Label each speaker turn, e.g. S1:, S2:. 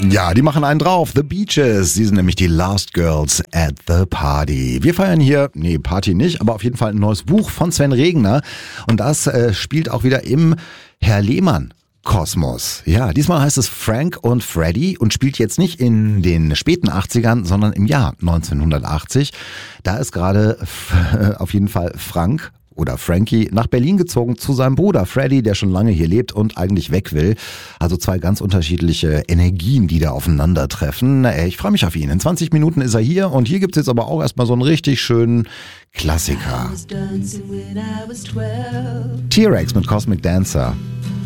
S1: Ja, die machen einen drauf. The Beaches. Sie sind nämlich die Last Girls at the Party. Wir feiern hier, Party nicht, aber auf jeden Fall ein neues Buch von Sven Regner. Und das spielt auch wieder im Herr Lehmann Kosmos. Ja, diesmal heißt es Frank und Freddy und spielt jetzt nicht in den späten 80ern, sondern im Jahr 1980. Da ist gerade auf jeden Fall Frank oder Frankie nach Berlin gezogen zu seinem Bruder Freddy, der schon lange hier lebt und eigentlich weg will. Also zwei ganz unterschiedliche Energien, die da aufeinandertreffen. Ich freue mich auf ihn. In 20 Minuten ist er hier und hier gibt's jetzt aber auch erstmal so einen richtig schönen Klassiker. T-Rex mit Cosmic Dancer.